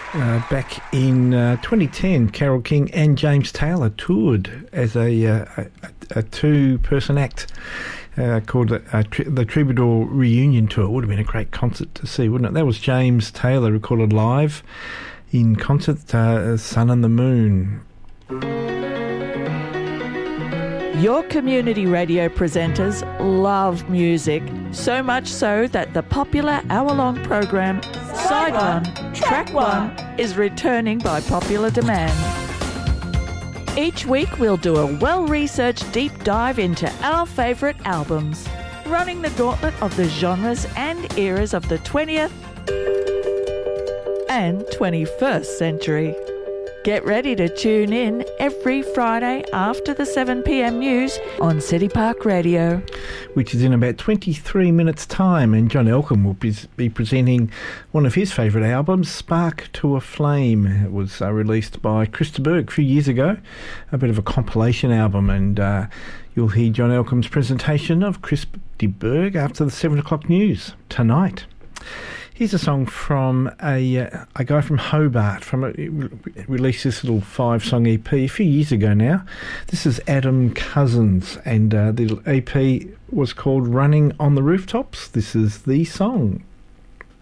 Back in 2010, Carole King and James Taylor toured as a two-person act called the Troubadour Reunion Tour. It would have been a great concert to see, wouldn't it? That was James Taylor recorded live in concert, Sun and the Moon. Your community radio presenters love music, so much so that the popular hour-long program Side One, Track One is returning by popular demand. Each week we'll do a well-researched deep dive into our favourite albums, running the gauntlet of the genres and eras of the 20th and 21st century. Get ready to tune in every Friday after the 7 p.m. news on City Park Radio. Which is in about 23 minutes' time, and John Elcombe will be presenting one of his favourite albums, Spark to a Flame. It was released by Chris de Burgh a few years ago, a bit of a compilation album, and you'll hear John Elcombe's presentation of Chris de Burgh after the 7 o'clock news tonight. Here's a song from a guy from Hobart. Released this little 5-song EP a few years ago now. This is Adam Cousins, and the EP was called Running on the Rooftops. This is the song.